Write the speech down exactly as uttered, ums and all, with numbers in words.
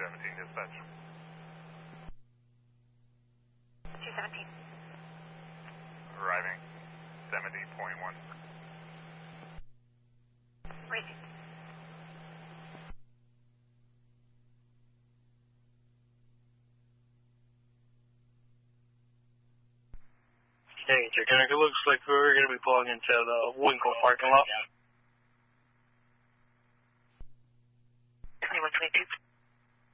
seventeen dispatch. two seventeen. Arriving seventy point one. Racing. Hey, Titanic, it looks like we're going to be pulling into the Winkle parking lot. twenty-one twenty-two.